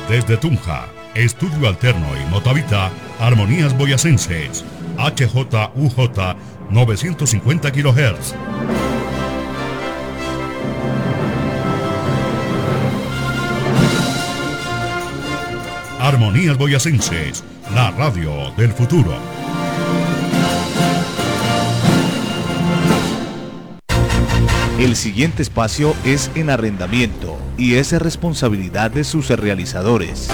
Desde Tunja, Estudio Alterno y Motavita, Armonías Boyacenses, HJUJ 950 kHz. Armonías Boyacenses, la radio del futuro. El siguiente espacio es en arrendamiento y es responsabilidad de sus realizadores.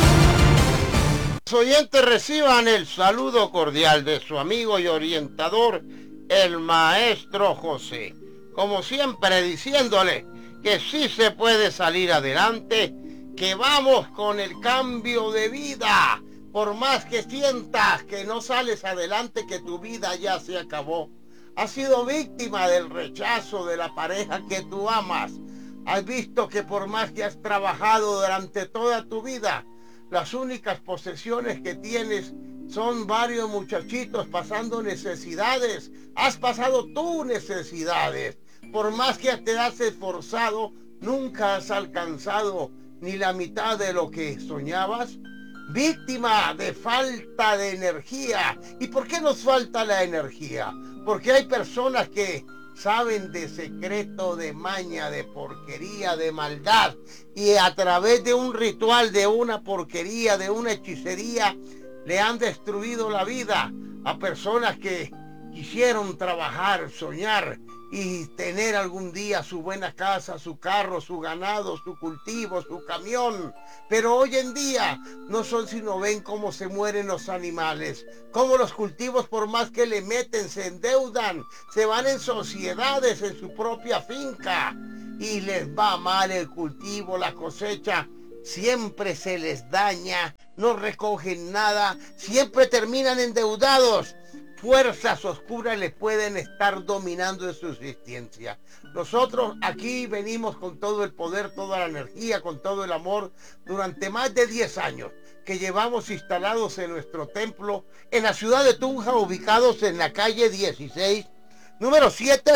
Los oyentes reciban el saludo cordial de su amigo y orientador, el maestro José. Como siempre diciéndole que sí se puede salir adelante, que vamos con el cambio de vida. Por más que sientas que no sales adelante, que tu vida ya se acabó. Has sido víctima del rechazo de la pareja que tú amas. Has visto que por más que has trabajado durante toda tu vida, las únicas posesiones que tienes son varios muchachitos pasando necesidades. Has pasado tú necesidades. Por más que te has esforzado, nunca has alcanzado ni la mitad de lo que soñabas. Víctima de falta de energía. ¿Y por qué nos falta la energía? Porque hay personas que saben de secreto, de maña, de porquería, de maldad, y a través de un ritual, de una porquería, de una hechicería, le han destruido la vida a personas que quisieron trabajar, soñar y tener algún día su buena casa, su carro, su ganado, su cultivo, su camión. Pero hoy en día no son sino ven cómo se mueren los animales, cómo los cultivos por más que le meten se endeudan, se van en sociedades en su propia finca y les va mal el cultivo, la cosecha. Siempre se les daña, no recogen nada, siempre terminan endeudados. Fuerzas oscuras les pueden estar dominando en su existencia. Nosotros aquí venimos con todo el poder, toda la energía, con todo el amor, durante más de 10 años que llevamos instalados en nuestro templo en la ciudad de Tunja, ubicados en la calle 16, número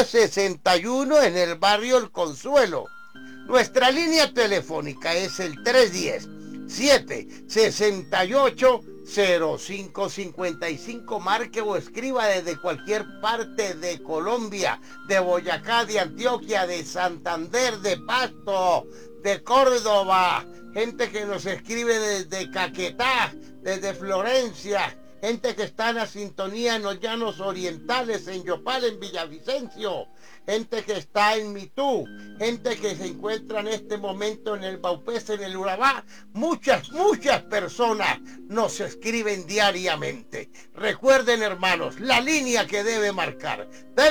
761, en el barrio El Consuelo. Nuestra línea telefónica es el 310-768-0555. Marque o escriba desde cualquier parte de Colombia, de Boyacá, de Antioquia, de Santander, de Pasto, de Córdoba. Gente que nos escribe desde Caquetá, desde Florencia. Gente que está en la sintonía en los llanos orientales, en Yopal, en Villavicencio. Gente que está en Mitú, gente que se encuentra en este momento en el Baupés, en el Urabá. Muchas personas nos escriben diariamente. Recuerden, hermanos, la línea que debe marcar: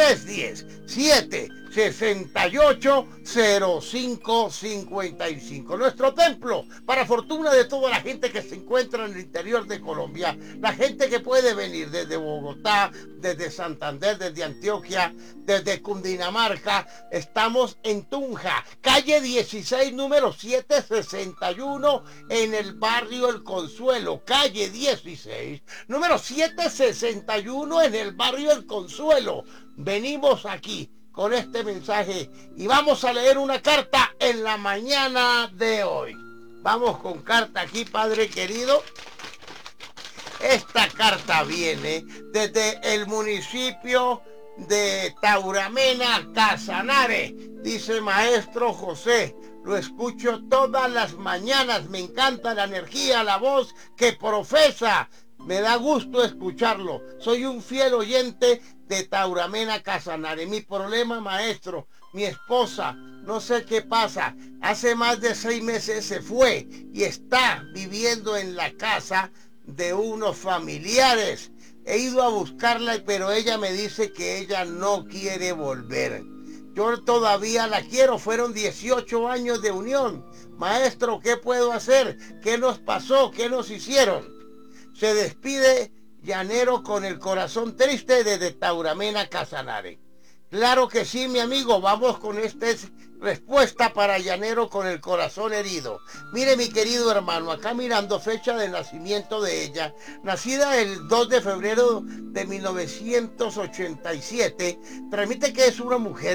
310-768-0555. Nuestro templo, para fortuna de toda la gente que se encuentra en el interior de Colombia, la gente que puede venir desde Bogotá, desde Santander, desde Antioquia, desde Cundinamarca. Estamos en Tunja, calle 16, número 761, en el barrio El Consuelo. Calle 16, número 761, en el barrio El Consuelo. Venimos aquí con este mensaje y vamos a leer una carta en la mañana de hoy. Vamos con carta aquí, Padre querido. Esta carta viene desde el municipio de Tauramena, Casanare. Dice: maestro José, lo escucho todas las mañanas, me encanta la energía, la voz que profesa, me da gusto escucharlo. Soy un fiel oyente de Tauramena, Casanare. Mi problema, maestro, mi esposa, no sé qué pasa, hace más de 6 meses se fue y está viviendo en la casa de unos familiares. He ido a buscarla, pero ella me dice que ella no quiere volver. Yo todavía la quiero, fueron 18 años de unión. Maestro, ¿qué puedo hacer? ¿Qué nos pasó? ¿Qué nos hicieron? Se despide Llanero con el corazón triste desde Tauramena, Casanare. Claro que sí, mi amigo, vamos con esta respuesta para Llanero con el corazón herido. Mire, mi querido hermano, acá mirando fecha de nacimiento de ella, nacida el 2 de febrero de 1987, transmite que es una mujer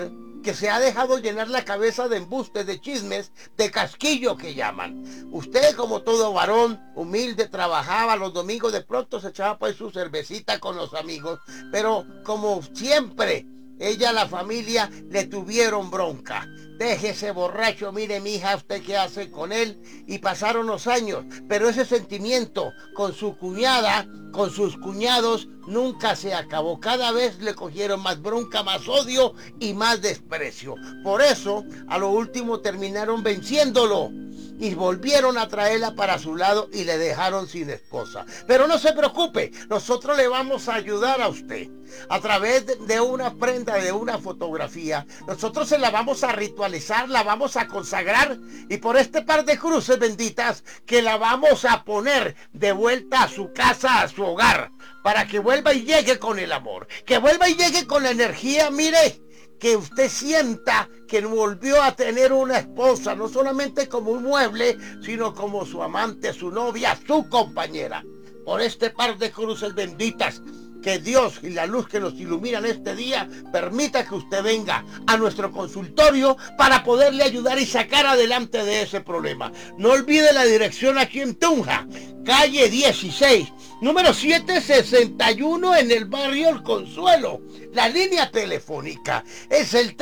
que se ha dejado llenar la cabeza de embustes, de chismes, de casquillo que llaman. Usted, como todo varón humilde, trabajaba los domingos, de pronto se echaba pues su cervecita con los amigos, pero como siempre, ella, la familia, le tuvieron bronca. Déjese borracho, mire mija, usted qué hace con él. Y pasaron los años, pero ese sentimiento con su cuñada, con sus cuñados, nunca se acabó. Cada vez le cogieron más bronca, más odio y más desprecio. Por eso, a lo último terminaron venciéndolo y volvieron a traerla para su lado y le dejaron sin esposa. Pero no se preocupe, nosotros le vamos a ayudar a usted a través de una prenda, de una fotografía. Nosotros se la vamos a ritualizar, la vamos a consagrar, y por este par de cruces benditas que la vamos a poner de vuelta a su casa, a su hogar, para que vuelva y llegue con el amor, que vuelva y llegue con la energía, mire, que usted sienta que volvió a tener una esposa, no solamente como un mueble, sino como su amante, su novia, su compañera. Por este par de cruces benditas, que Dios y la luz que nos iluminan este día permita que usted venga a nuestro consultorio para poderle ayudar y sacar adelante de ese problema. No olvide la dirección aquí en Tunja, calle 16, número 761, en el barrio El Consuelo. La línea telefónica es el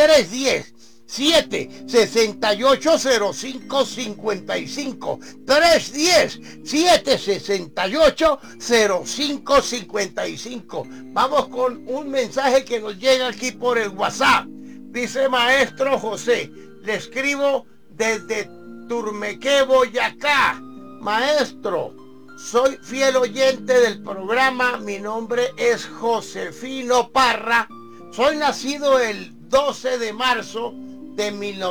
310-768-0555. 310-768-0555. Vamos con un mensaje que nos llega aquí por el WhatsApp. Dice: maestro José, le escribo desde Turmequé, Boyacá. Maestro, soy fiel oyente del programa. Mi nombre es Josefino Parra. Soy nacido el 12 de marzo de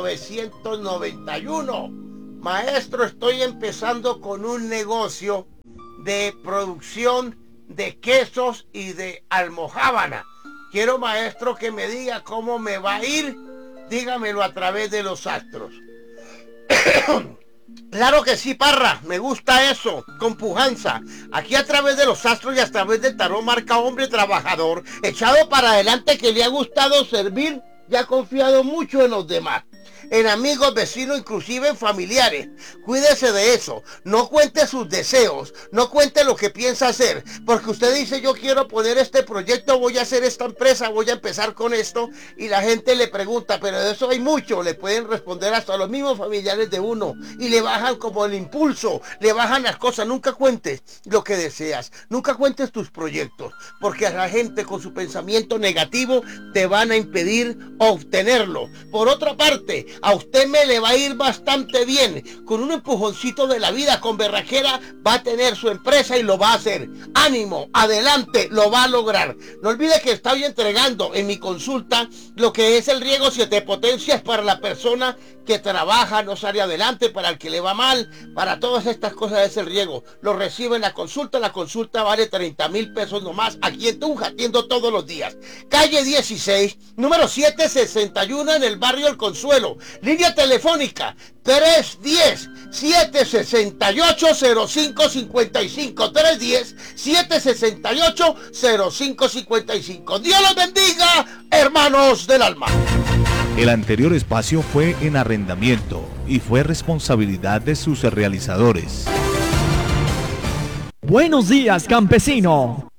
1991. Maestro, estoy empezando con un negocio de producción de quesos y de almojábana. Quiero, maestro, que me diga cómo me va a ir. Dígamelo a través de los astros. Claro que sí, Parra, me gusta eso, con pujanza. Aquí a través de los astros y a través del tarot marca hombre trabajador, echado para adelante, que le ha gustado servir y ha confiado mucho en los demás, en amigos, vecinos, inclusive en familiares. Cuídese de eso, no cuente sus deseos, no cuente lo que piensa hacer, porque usted dice: yo quiero poner este proyecto, voy a hacer esta empresa, voy a empezar con esto, y la gente le pregunta, pero de eso hay mucho. Le pueden responder hasta los mismos familiares de uno, y le bajan como el impulso, le bajan las cosas. Nunca cuentes lo que deseas, nunca cuentes tus proyectos, porque a la gente con su pensamiento negativo te van a impedir obtenerlo. Por otra parte, a usted me le va a ir bastante bien. Con un empujoncito de la vida, con berraquera, va a tener su empresa y lo va a hacer. Ánimo, adelante, lo va a lograr. No olvide que estoy entregando en mi consulta lo que es el riego 7 potencias para la persona que trabaja, no sale adelante, para el que le va mal, para todas estas cosas es el riego. Lo recibe en la consulta vale 30,000 pesos nomás. Aquí en Tunja, atiendo todos los días. Calle 16, número 761, en el barrio El Consuelo. Línea telefónica 310-768-0555. 310-768-0555. Dios los bendiga, hermanos del alma. El anterior espacio fue en arrendamiento y fue responsabilidad de sus realizadores. Buenos días, campesino.